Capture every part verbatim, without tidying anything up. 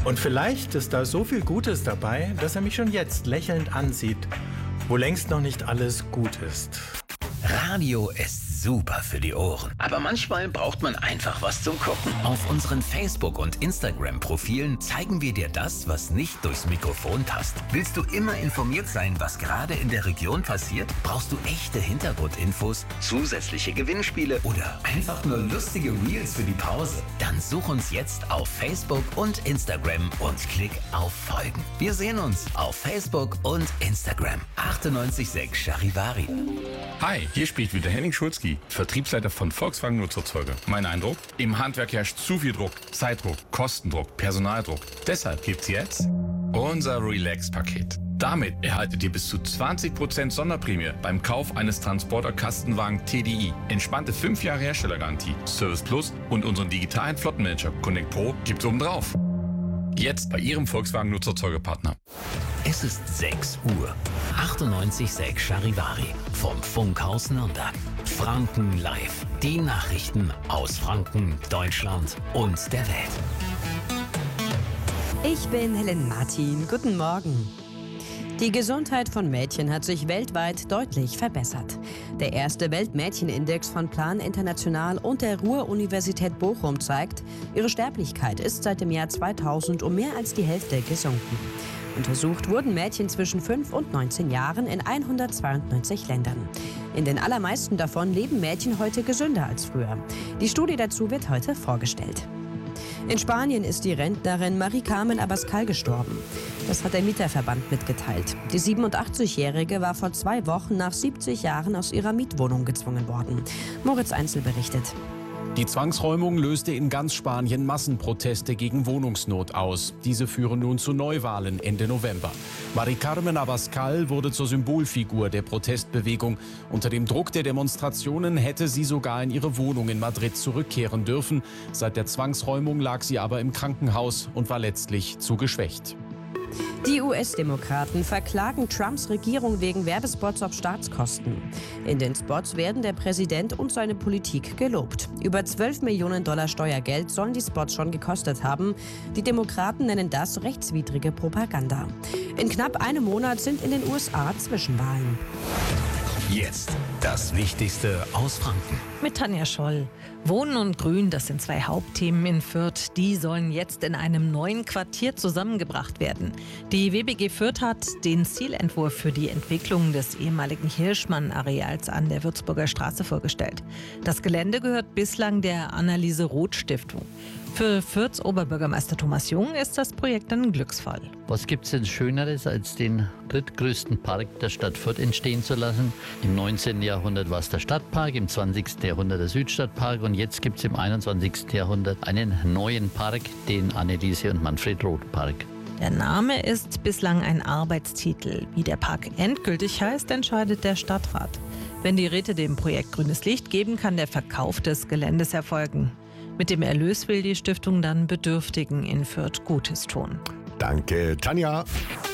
Und vielleicht ist da so viel Gutes dabei, dass er mich schon jetzt lächelnd ansieht, wo längst noch nicht alles gut ist. Radio ist super für die Ohren. Aber manchmal braucht man einfach was zum Gucken. Auf unseren Facebook- und Instagram-Profilen zeigen wir dir das, was nicht durchs Mikrofon passt. Willst du immer informiert sein, was gerade in der Region passiert? Brauchst du echte Hintergrundinfos, zusätzliche Gewinnspiele oder einfach nur lustige Reels für die Pause? Dann such uns jetzt auf Facebook und Instagram und klick auf Folgen. Wir sehen uns auf Facebook und Instagram. achtundneunzig Komma sechs Charivari. Hi, hier spricht wieder Henning Schulzki, Vertriebsleiter von Volkswagen Nutzerzeuger. Mein Eindruck? Im Handwerk herrscht zu viel Druck, Zeitdruck, Kostendruck, Personaldruck. Deshalb gibt's jetzt unser Relax-Paket. Damit erhaltet ihr bis zu zwanzig Prozent Sonderprämie beim Kauf eines Transporter-Kastenwagen T D I. Entspannte fünf Jahre Herstellergarantie, Service Plus und unseren digitalen Flottenmanager Connect Pro gibt's obendrauf. Jetzt bei Ihrem Volkswagen Nutzerzeugerpartner. Es ist sechs Uhr. achtundneunzig Komma sechs Charivari vom Funkhaus Nürnberg. Franken live. Die Nachrichten aus Franken, Deutschland und der Welt. Ich bin Helen Martin. Guten Morgen. Die Gesundheit von Mädchen hat sich weltweit deutlich verbessert. Der erste Weltmädchenindex von Plan International und der Ruhr-Universität Bochum zeigt, ihre Sterblichkeit ist seit dem Jahr zweitausend um mehr als die Hälfte gesunken. Untersucht wurden Mädchen zwischen fünf und neunzehn Jahren in hundertzweiundneunzig Ländern. In den allermeisten davon leben Mädchen heute gesünder als früher. Die Studie dazu wird heute vorgestellt. In Spanien ist die Rentnerin Marie Carmen Abascal gestorben. Das hat der Mieterverband mitgeteilt. Die siebenundachtzigjährige war vor zwei Wochen nach siebzig Jahren aus ihrer Mietwohnung gezwungen worden. Moritz Einzel berichtet. Die Zwangsräumung löste in ganz Spanien Massenproteste gegen Wohnungsnot aus. Diese führen nun zu Neuwahlen Ende November. Marie Carmen Abascal wurde zur Symbolfigur der Protestbewegung. Unter dem Druck der Demonstrationen hätte sie sogar in ihre Wohnung in Madrid zurückkehren dürfen. Seit der Zwangsräumung lag sie aber im Krankenhaus und war letztlich zu geschwächt. Die U S-Demokraten verklagen Trumps Regierung wegen Werbespots auf Staatskosten. In den Spots werden der Präsident und seine Politik gelobt. Über zwölf Millionen Dollar Steuergeld sollen die Spots schon gekostet haben. Die Demokraten nennen das rechtswidrige Propaganda. In knapp einem Monat sind in den U S A Zwischenwahlen. Jetzt das Wichtigste aus Franken. Mit Tanja Scholl. Wohnen und Grün, das sind zwei Hauptthemen in Fürth. Die sollen jetzt in einem neuen Quartier zusammengebracht werden. Die W B G Fürth hat den Zielentwurf für die Entwicklung des ehemaligen Hirschmann-Areals an der Würzburger Straße vorgestellt. Das Gelände gehört bislang der Anneliese Roth Stiftung. Für Fürths Oberbürgermeister Thomas Jung ist das Projekt ein Glücksfall. Was gibt es denn Schöneres, als den drittgrößten Park der Stadt Fürth entstehen zu lassen? Im neunzehnten Jahrhundert war es der Stadtpark, im zwanzigsten Jahrhundert der Südstadtpark und jetzt gibt es im einundzwanzigsten Jahrhundert einen neuen Park, den Anneliese und Manfred Roth Park. Der Name ist bislang ein Arbeitstitel. Wie der Park endgültig heißt, entscheidet der Stadtrat. Wenn die Räte dem Projekt grünes Licht geben, kann der Verkauf des Geländes erfolgen. Mit dem Erlös will die Stiftung dann Bedürftigen in Fürth Gutes tun. Danke, Tanja.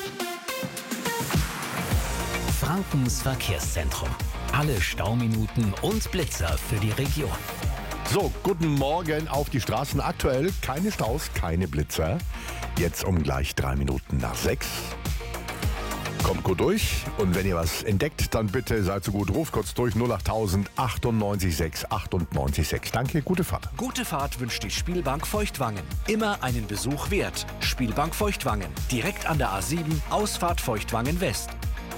Frankens Verkehrszentrum. Alle Stauminuten und Blitzer für die Region. So, guten Morgen auf die Straßen. Aktuell keine Staus, keine Blitzer. Jetzt um gleich drei Minuten nach sechs. Kommt gut durch und wenn ihr was entdeckt, dann bitte seid so gut, ruft kurz durch null achttausend achtundneunzig sechs achtundneunzig sechs. Danke, gute Fahrt. Gute Fahrt wünscht die Spielbank Feuchtwangen. Immer einen Besuch wert. Spielbank Feuchtwangen. Direkt an der A sieben, Ausfahrt Feuchtwangen West.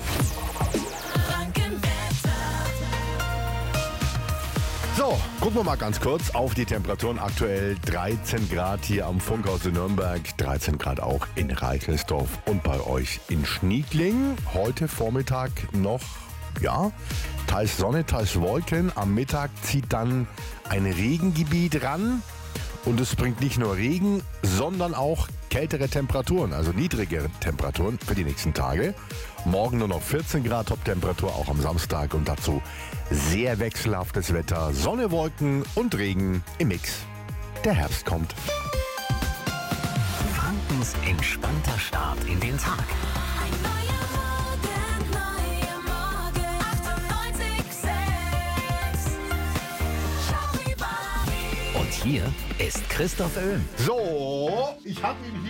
So, gucken wir mal ganz kurz auf die Temperaturen. Aktuell dreizehn Grad hier am Funkhaus in Nürnberg, dreizehn Grad auch in Reichelsdorf und bei euch in Schniegling. Heute Vormittag noch, ja, teils Sonne, teils Wolken. Am Mittag zieht dann ein Regengebiet ran und es bringt nicht nur Regen, sondern auch kältere Temperaturen, also niedrigere Temperaturen für die nächsten Tage. Morgen nur noch vierzehn Grad Toptemperatur, auch am Samstag und dazu sehr wechselhaftes Wetter, Sonne, Wolken und Regen im Mix. Der Herbst kommt. Frankens entspannter Start in den Tag. Ein neuer Morgen, neuer Morgen. achtundneunzig Komma sechs Charivari. Und hier ist Christoph Oehm. So, ich habe ihn hier.